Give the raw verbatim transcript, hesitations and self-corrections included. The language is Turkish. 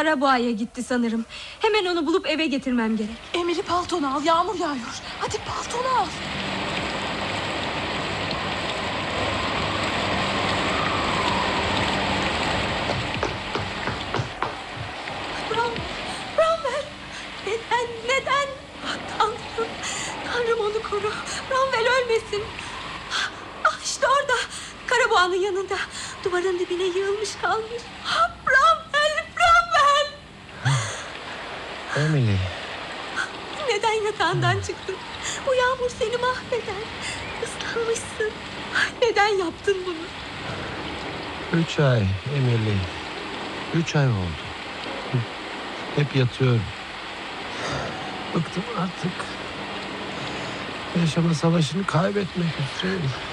Karaboğa'ya gitti sanırım. Hemen onu bulup eve getirmem gerek. Emily, paltonu al, yağmur yağıyor. Hadi paltonu al. Bram, Bramwell. Neden, neden? Ah, Tanrım, Tanrım onu koru. Bramwell ölmesin. Ah, işte orada, Karaboğa'nın yanında. Duvarın dibine yığılmış kalmış. Ah, Bramwell, Bramwell. Emily. Neden yatağından çıktın? Bu yağmur seni mahveder. Islanmışsın. Neden yaptın bunu? Üç ay Emily. Üç ay oldu. Hep yatıyorum. Bıktım artık. Yaşama savaşını kaybetmek üzereyim.